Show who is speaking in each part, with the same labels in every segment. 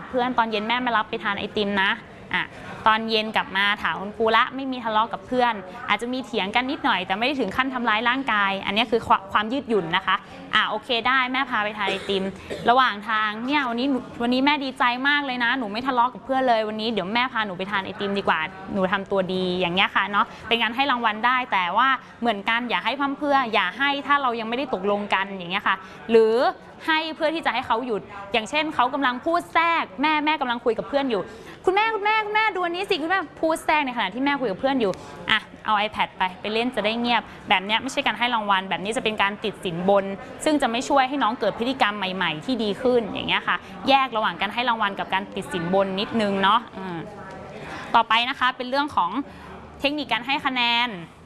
Speaker 1: เพื่อนตอนเย็นแม่มารับไปทานไอติมนะตอนเย็นกลับมาถามคุณครูละไม่มีทะเลาะกับเพื่อนอาจจะมีเถียงกันนิดหน่อยแต่ไม่ได้ถึงขั้นทำร้ายร่างกายอันนี้คือความยืดหยุ่นนะคะโอเคได้แม่พาไปทานไอติมระหว่างทางเนี่ยวันนี้แม่ดีใจมากเลยนะหนูไม่ทะเลาะกับเพื่อนเลยวันนี้เดี๋ยวแม่พาหนูไปทานไอติมดีกว่าหนูทำตัวดีอย่างเงี้ยค่ะเนาะเป็นการให้รางวัลได้แต่ว่าเหมือนกันอย่าให้เพื่อนอย่าให้ถ้าเรายังไม่ได้ตกลงกันอย่างเงี้ยค่ะหรือให้เพื่อที่จะให้เขาหยุดอย่างเช่นเขากำลังพูดแทรกแม่กำลังคุยกับเพื่อนอยู่คุณแม่ดูอันนี้สิคุณแม่พูดแทรกในขณะที่แม่คุยกับเพื่อนอยู่เอา iPad ไปเล่นจะได้เงียบแบบนี้ไม่ใช่การให้รางวัลแบบนี้จะเป็นการติดสินบนซึ่งจะไม่ช่วยให้น้องเกิดพฤติกรรมใหม่ๆที่ดีขึ้นอย่างเงี้ยค่ะแยกระหว่างการให้รางวัลกับการติดสินบนนิดนึงเนาะต่อไปนะคะเป็นเรื่องของเทคนิคการให้คะแนน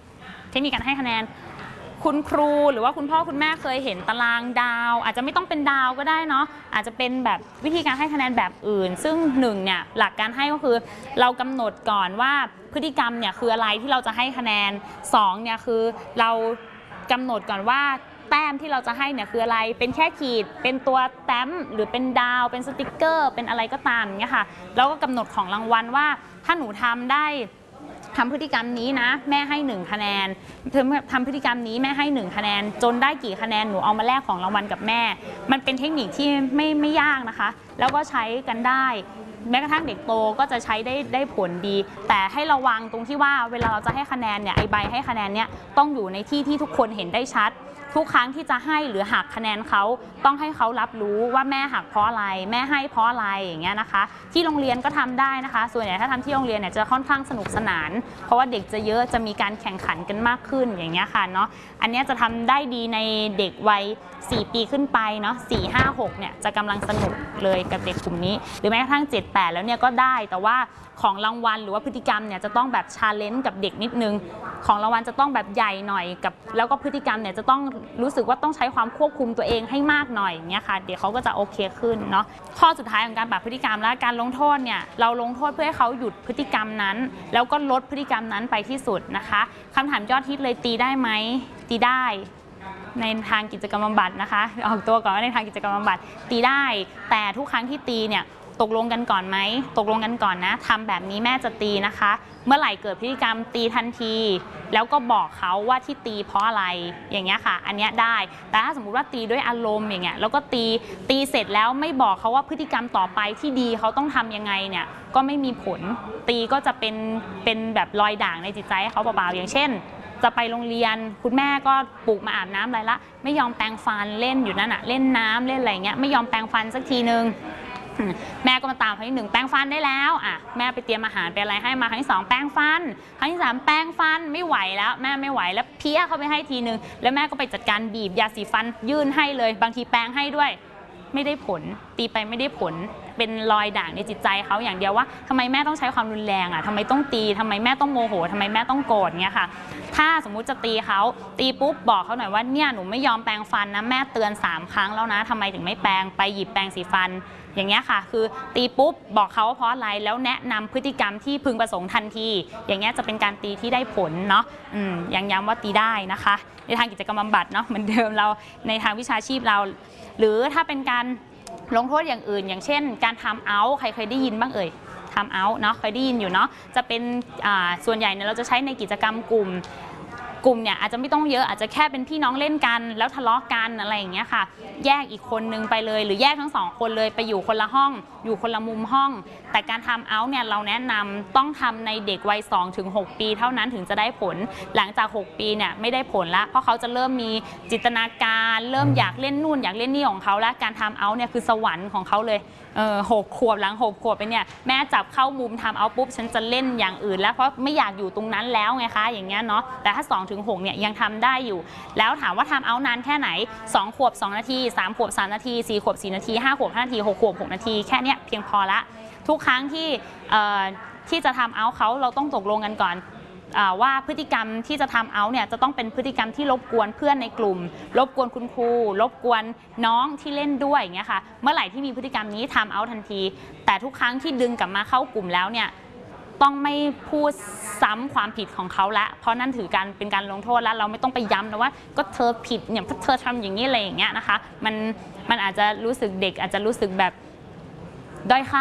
Speaker 1: คุณครูหรือว่าคุณพ่อคุณแม่เคยเห็นตารางดาวอาจจะไม่ต้องเป็นดาวก็ได้เนาะอาจจะเป็นแบบวิธีการให้คะแนนแบบอื่นซึ่ง1เนี่ยหลักการให้ก็คือเรากำหนดก่อนว่าพฤติกรรมเนี่ยคืออะไรที่เราจะให้คะแนน2เนี่ยคือเรากำหนดก่อนว่าแต้มที่เราจะให้เนี่ยคืออะไรเป็นแค่ขีดเป็นตัวแต้มหรือเป็นดาวเป็นสติกเกอร์เป็นอะไรก็ตามอย่างเงี้ยค่ะแล้วก็กำหนดของรางวัลว่าถ้าหนูทำได้ทำพฤติกรรมนี้นะแม่ให้1คะแนนทำพฤติกรรมนี้แม่ให้1คะแนนจนได้กี่คะแนนหนูเอามาแลกของรางวัลกับแม่มันเป็นเทคนิคที่ไม่ยากนะคะแล้วก็ใช้กันได้แม้กระทั่งเด็กโตก็จะใช้ได้ผลดีแต่ให้ระวังตรงที่ว่าเวลาเราจะให้คะแนนเนี่ยไอใบให้คะแนนเนี่ยต้องอยู่ในที่ที่ทุกคนเห็นได้ชัดทุกครั้งที่จะให้หรือหักคะแนนเขาต้องให้เขารับรู้ว่าแม่หักเพราะอะไรแม่ให้เพราะอะไรอย่างเงี้ยนะคะที่โรงเรียนก็ทำได้นะคะส่วนใหญ่ถ้าทำที่โรงเรียนเนี่ยจะค่อนข้างสนุกสนานเพราะว่าเด็กจะเยอะจะมีการแข่งขันกันมากขึ้นอย่างเงี้ยค่ะเนาะอันนี้จะทำได้ดีในเด็กวัย4 ปีขึ้นไปเนาะ4 5 6เนี่ยจะกำลังสนุกเลยกับเด็กกลุ่มนี้หรือแม้กระทั่ง7 8แล้วเนี่ยก็ได้แต่ว่าของรางวัลหรือว่าพฤติกรรมเนี่ยจะต้องแบบชาเลนจ์กับเด็กนิดนึงของรางวัลจะต้องแบบใหญ่หน่อยกับแล้วก็พฤติกรรมเนี่ยจะต้องรู้สึกว่าต้องใช้ความควบคุมตัวเองให้มากหน่อยอย่างเงี้ยค่ะเดี๋ยวเขาก็จะโอเคขึ้นเนาะข้อสุดท้ายของการปรับพฤติกรรมและการลงโทษเนี่ยเราลงโทษเพื่อให้เขาหยุดพฤติกรรมนั้นแล้วก็ลดพฤติกรรมนั้นไปที่สุดนะคะคำถามยอดฮิตเลยตีได้ไหมตีได้ในทางกิจกรรมบำบัดนะคะออกตัวก่อนว่าในทางกิจกรรมบำบัดตีได้แต่ทุกครั้งที่ตีเนี่ยตกลงกันก่อนไหมตกลงกันก่อนนะทำแบบนี้แม่จะตีนะคะเมื่อไหร่เกิดพฤติกรรมตีทันทีแล้วก็บอกเขาว่าที่ตีเพราะอะไรอย่างเงี้ยค่ะอันเนี้ยได้แต่ถ้าสมมุติว่าตีด้วยอารมณ์อย่างเงี้ยแล้วก็ตีเสร็จแล้วไม่บอกเขาว่าพฤติกรรมต่อไปที่ดีเขาต้องทำยังไงเนี่ยก็ไม่มีผลตีก็จะเป็นแบบรอยด่างในจิตใจให้เขาเบาๆอย่างเช่นจะไปโรงเรียนคุณแม่ก็ปลุกมาอาบน้ำอะไรละไม่ยอมแปรงฟันเล่นอยู่นั่นอะเล่นน้ำเล่นอะไรเงี้ยไม่ยอมแปรงฟันสักทีนึงแม่ก็มาตามครั้งที่1แปรงฟันได้แล้วแม่ไปเตรียมอาหารไปอะไรให้มาครั้งที่2แปรงฟันครั้งที่3แปรงฟันไม่ไหวแล้วแม่ไม่ไหวแล้วเพี้ยเข้าไปให้ทีนึงแล้วแม่ก็ไปจัดการบีบยาสีฟันยื่นให้เลยบางทีแปรงให้ด้วยไม่ได้ผลตีไปไม่ได้ผลเป็นรอยด่างในจิตใจเขาอย่างเดียวว่าทำไมแม่ต้องใช้ความรุนแรงทำไมต้องตีทำไมแม่ต้องโมโหทำไมแม่ต้องโกรธเงี้ยค่ะถ้าสมมุติจะตีเขาตีปุ๊บบอกเขาหน่อยว่าเนี่ยหนูไม่ยอมแปรงฟันนะแม่เตือน3 ครั้งแล้วนะทำไมถึงไม่แปรงไปหยิบแปรงสีฟันอย่างเงี้ยค่ะคือตีปุ๊บบอกเขาว่าเพราะอะไรแล้วแนะนำพฤติกรรมที่พึงประสงค์ทันทีอย่างเงี้ยจะเป็นการตีที่ได้ผลเนาะยังย้ำว่าตีได้นะคะในทางกิจกรรมบำบัดเนาะเหมือนเดิมเราในทางวิชาชีพเราหรือถ้าเป็นการลงโทษอย่างอื่นอย่างเช่นการทำเอาท์ใครเคยได้ยินบ้างเอ่ยทำเอาท์เนาะเคยได้ยินอยู่เนาะจะเป็นส่วนใหญ่เนี่ยเราจะใช้ในกิจกรรมกลุ่มเนี่ยอาจจะไม่ต้องเยอะอาจจะแค่เป็นพี่น้องเล่นกันแล้วทะเลาะกันอะไรอย่างเงี้ยค่ะแยกอีกคนนึงไปเลยหรือแยกทั้ง2 คนเลยไปอยู่คนละห้องอยู่คนละมุมห้องแต่การทำเอาท์เนี่ยเราแนะนำต้องทำในเด็กวัย2 ถึง 6 ปีเท่านั้นถึงจะได้ผลหลังจาก6 ปีเนี่ยไม่ได้ผลละเพราะเขาจะเริ่มมีจินตนาการเริ่มอยากเล่นนู่นอยากเล่นนี่ของเขาและการทำเอาท์เนี่ยคือสวรรค์ของเขาเลย6 ขวบหลัง6 ขวบไปเนี่ยแม่จับเข้ามุมทำเอาปุ๊บฉันจะเล่นอย่างอื่นแล้วเพราะไม่อยากอยู่ตรงนั้นแล้วไงคะอย่างเงี้ยเนาะแต่ถ้า2 ถึง 6เนี่ยยังทำได้อยู่แล้วถามว่าทำเอานานแค่ไหน2 ขวบ 2 นาที3 ขวบ 3 นาที4 ขวบ 4 นาที5 ขวบ 5 นาที6 ขวบ 6 นาทีแค่นี้เพียงพอละทุกครั้งที่จะทำเอาเขาเราต้องตกลงกันก่อนว่าพฤติกรรมที่จะทำเอาเนี่ยจะต้องเป็นพฤติกรรมที่รบกวนเพื่อนในกลุ่มรบกวนคุณครูรบกวนน้องที่เล่นด้วยอย่างเงี้ยค่ะเมื่อไหร่ที่มีพฤติกรรมนี้ทำเอาทันทีแต่ทุกครั้งที่ดึงกลับมาเข้ากลุ่มแล้วเนี่ยต้องไม่พูดซ้ำความผิดของเขาละเพราะนั่นถือการเป็นการลงโทษแล้วเราไม่ต้องไปย้ำนะว่าก็เธอผิดเนี่ยเธอทำอย่างนี้อะไรอย่างเงี้ยนะคะมันอาจจะรู้สึกเด็กอาจจะรู้สึกแบบด้อยค่า